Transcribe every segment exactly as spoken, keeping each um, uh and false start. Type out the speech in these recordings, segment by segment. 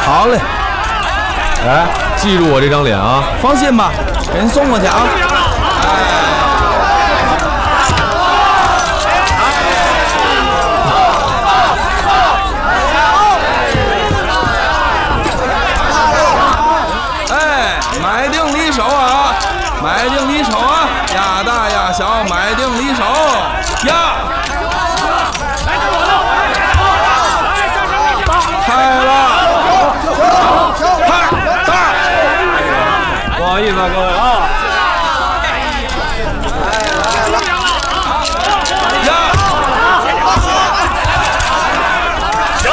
好嘞。 哎，记住我这张脸啊！ 放心吧，给您送过去啊。哎，买定离手啊！买定离手啊！压大压小，买定离手压。开了。 不好意思啊，各位啊！ 呀！ 行，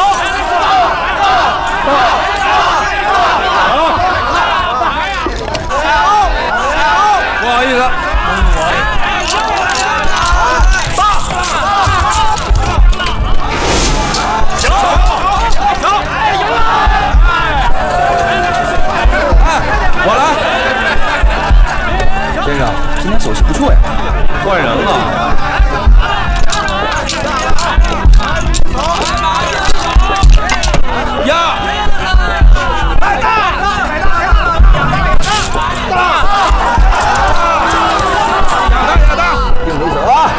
不好意思，行，行，赢了！ 哎，我来。 先生，今天手气不错呀， 换人了。 呀！来大！大！压大压大！定离手啊！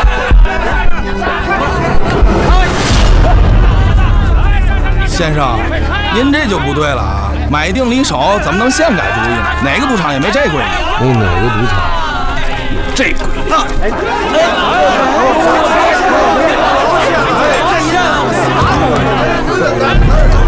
先生，您这就不对了啊！买定离手怎么能现改主意呢？哪个赌场也没这规矩。 没哪个赌场有这规矩？哎哎！